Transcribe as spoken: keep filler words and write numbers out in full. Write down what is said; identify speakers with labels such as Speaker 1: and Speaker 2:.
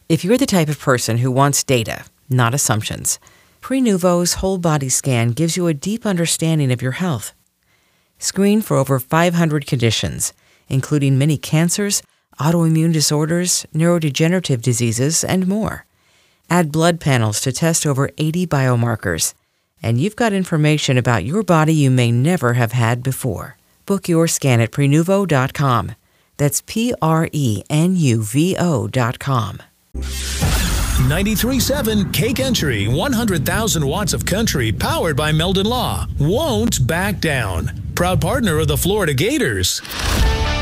Speaker 1: If you're the type of person who wants data, not assumptions, Prenuvo's whole body scan gives you a deep understanding of your health. Screen for over five hundred conditions, including many cancers, autoimmune disorders, neurodegenerative diseases, and more. Add blood panels to test over eighty biomarkers, and you've got information about your body you may never have had before. Book your scan at Prenuvo dot com. That's P R E N U V O dot com.
Speaker 2: ninety-three point seven K Country, one hundred thousand watts of country powered by Meldon Law, won't back down. Proud partner of the Florida Gators.